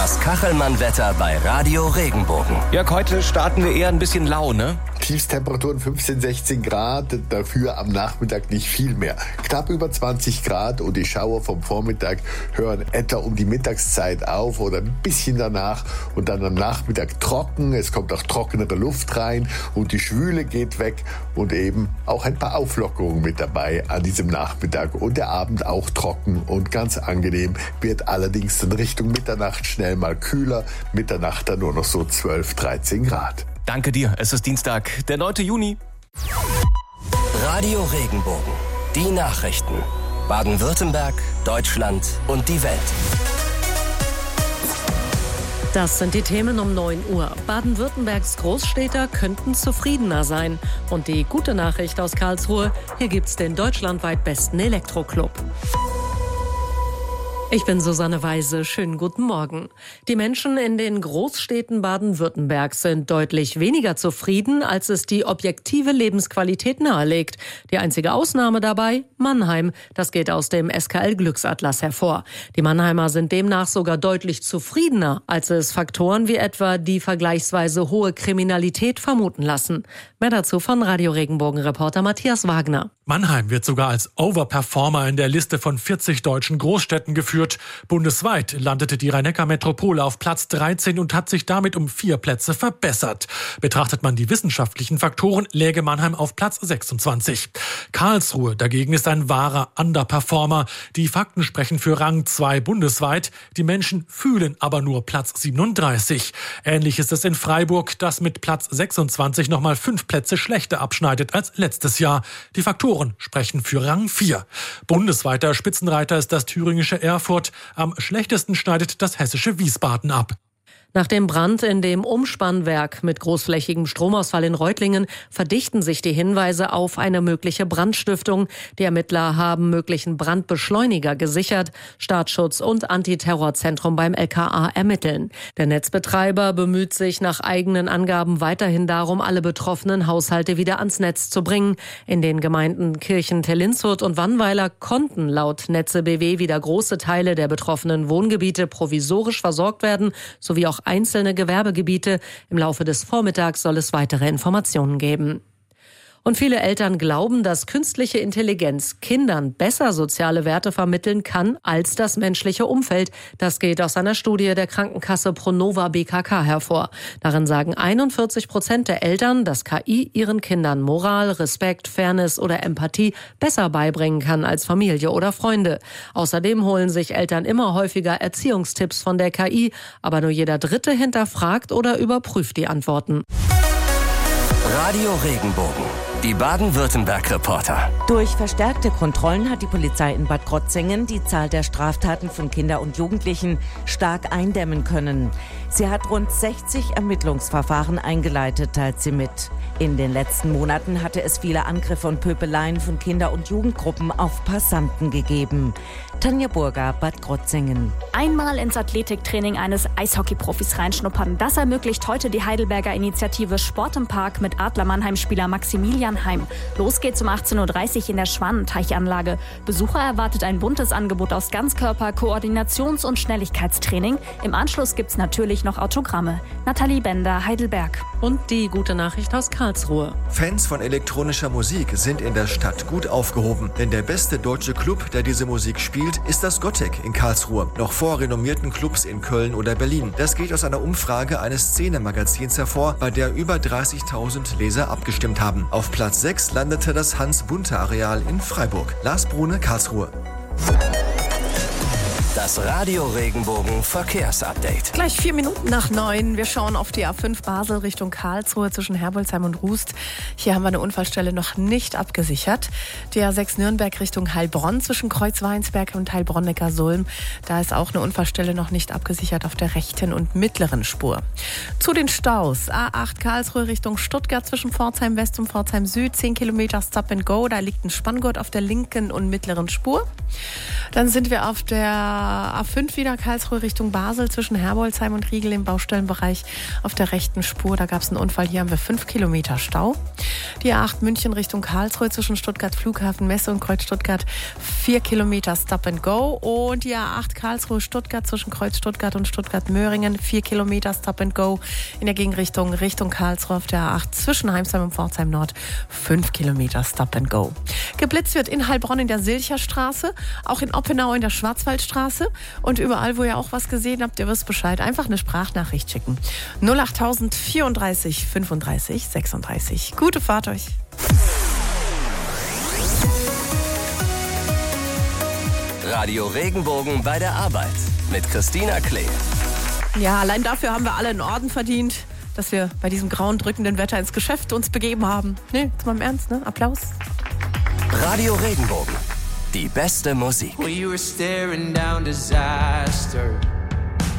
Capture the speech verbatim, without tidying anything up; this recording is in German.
Das Kachelmann-Wetter bei Radio Regenbogen. Jörg, heute starten wir eher ein bisschen lau, ne? Tiefstemperaturen fünfzehn, sechzehn Grad, dafür am Nachmittag nicht viel mehr. Knapp über zwanzig Grad und die Schauer vom Vormittag hören etwa um die Mittagszeit auf oder ein bisschen danach und dann am Nachmittag trocken. Es kommt auch trockenere Luft rein und die Schwüle geht weg und eben auch ein paar Auflockerungen mit dabei an diesem Nachmittag und der Abend auch trocken und ganz angenehm, wird allerdings in Richtung Mitternacht schnell mal kühler, Mitternacht dann nur noch so zwölf, dreizehn Grad. Danke dir, es ist Dienstag, der neunten Juni. Radio Regenbogen, die Nachrichten. Baden-Württemberg, Deutschland und die Welt. Das sind die Themen um neun Uhr. Baden-Württembergs Großstädter könnten zufriedener sein. Und die gute Nachricht aus Karlsruhe, hier gibt's den deutschlandweit besten Elektroclub. Ich bin Susanne Weise. Schönen guten Morgen. Die Menschen in den Großstädten Baden-Württembergs sind deutlich weniger zufrieden, als es die objektive Lebensqualität nahelegt. Die einzige Ausnahme dabei? Mannheim. Das geht aus dem S K L-Glücksatlas hervor. Die Mannheimer sind demnach sogar deutlich zufriedener, als es Faktoren wie etwa die vergleichsweise hohe Kriminalität vermuten lassen. Mehr dazu von Radio Regenbogen-Reporter Matthias Wagner. Mannheim wird sogar als Overperformer in der Liste von vierzig deutschen Großstädten geführt. Bundesweit landete die Rhein-Neckar-Metropole auf Platz dreizehn und hat sich damit um vier Plätze verbessert. Betrachtet man die wissenschaftlichen Faktoren, läge Mannheim auf Platz sechsundzwanzig. Karlsruhe dagegen ist ein wahrer Underperformer. Die Fakten sprechen für Rang zwei bundesweit. Die Menschen fühlen aber nur Platz siebenunddreißig. Ähnlich ist es in Freiburg, das mit Platz sechsundzwanzig nochmal fünf Plätze schlechter abschneidet als letztes Jahr. Die Faktoren sprechen für Rang vier. Bundesweiter Spitzenreiter ist das thüringische Erfurt. Am schlechtesten schneidet das hessische Wiesbaden ab. Nach dem Brand in dem Umspannwerk mit großflächigem Stromausfall in Reutlingen verdichten sich die Hinweise auf eine mögliche Brandstiftung. Die Ermittler haben möglichen Brandbeschleuniger gesichert. Staatsschutz und Antiterrorzentrum beim L K A ermitteln. Der Netzbetreiber bemüht sich nach eigenen Angaben weiterhin darum, alle betroffenen Haushalte wieder ans Netz zu bringen. In den Gemeinden Kirchen, Tellinshut und Wannweiler konnten laut Netze B W wieder große Teile der betroffenen Wohngebiete provisorisch versorgt werden, sowie auch einzelne Gewerbegebiete. Im Laufe des Vormittags soll es weitere Informationen geben. Und viele Eltern glauben, dass künstliche Intelligenz Kindern besser soziale Werte vermitteln kann als das menschliche Umfeld. Das geht aus einer Studie der Krankenkasse Pronova B K K hervor. Darin sagen einundvierzig Prozent der Eltern, dass K I ihren Kindern Moral, Respekt, Fairness oder Empathie besser beibringen kann als Familie oder Freunde. Außerdem holen sich Eltern immer häufiger Erziehungstipps von der K I, aber nur jeder Dritte hinterfragt oder überprüft die Antworten. Radio Regenbogen, die Baden-Württemberg-Reporter. Durch verstärkte Kontrollen hat die Polizei in Bad Krozingen die Zahl der Straftaten von Kindern und Jugendlichen stark eindämmen können. Sie hat rund sechzig Ermittlungsverfahren eingeleitet, teilt sie mit. In den letzten Monaten hatte es viele Angriffe und Pöbeleien von Kinder- und Jugendgruppen auf Passanten gegeben. Tanja Burger, Bad Krozingen. Einmal ins Athletiktraining eines Eishockeyprofis reinschnuppern. Das ermöglicht heute die Heidelberger Initiative Sport im Park mit Adler Mannheim-Spieler Maximilian Heim. Los geht's um achtzehn Uhr dreißig in der Schwanenteichanlage. Besucher erwartet ein buntes Angebot aus Ganzkörper-, Koordinations- und Schnelligkeitstraining. Im Anschluss gibt's natürlich noch Autogramme. Nathalie Bender, Heidelberg. Und die gute Nachricht aus Karlsruhe. Fans von elektronischer Musik sind in der Stadt gut aufgehoben. Denn der beste deutsche Club, der diese Musik spielt, ist das Gottek in Karlsruhe. Noch vor renommierten Clubs in Köln oder Berlin. Das geht aus einer Umfrage eines Szene-Magazins hervor, bei der über dreißigtausend Leser abgestimmt haben. Auf Platz sechs landete das Hans-Bunte-Areal in Freiburg. Lars Brune, Karlsruhe. Das Radio Regenbogen Verkehrsupdate. Gleich vier Minuten nach neun. Wir schauen auf die A fünf Basel Richtung Karlsruhe zwischen Herbolzheim und Rust. Hier haben wir eine Unfallstelle noch nicht abgesichert. Die A sechs Nürnberg Richtung Heilbronn zwischen Kreuzweinsberg und Heilbronn-Neckarsulm. Da ist auch eine Unfallstelle noch nicht abgesichert auf der rechten und mittleren Spur. Zu den Staus. A acht Karlsruhe Richtung Stuttgart zwischen Pforzheim West und Pforzheim Süd. zehn Kilometer Stop and Go. Da liegt ein Spanngurt auf der linken und mittleren Spur. Dann sind wir auf der A fünf wieder Karlsruhe Richtung Basel zwischen Herbolzheim und Riegel im Baustellenbereich auf der rechten Spur. Da gab es einen Unfall. Hier haben wir fünf Kilometer Stau. Die A acht München Richtung Karlsruhe zwischen Stuttgart Flughafen Messe und Kreuz Stuttgart vier Kilometer Stop and Go. Und die A acht Karlsruhe Stuttgart zwischen Kreuz Stuttgart und Stuttgart Möhringen vier Kilometer Stop and Go. In der Gegenrichtung Richtung Karlsruhe auf der A acht zwischen Heimsheim und Pforzheim Nord fünf Kilometer Stop and Go. Geblitzt wird in Heilbronn in der Silcherstraße, auch in Oppenau in der Schwarzwaldstraße und überall, wo ihr auch was gesehen habt, ihr wisst Bescheid, einfach eine Sprachnachricht schicken. null acht vierunddreißig fünfunddreißig sechsunddreißig. Gute Fahrt euch. Radio Regenbogen bei der Arbeit mit Christina Klee. Ja, allein dafür haben wir alle einen Orden verdient, dass wir bei diesem grauen, drückenden Wetter ins Geschäft uns begeben haben. Nee, jetzt mal im Ernst, ne? Applaus. Radio Regenbogen. Die beste Musik. We were staring down disaster.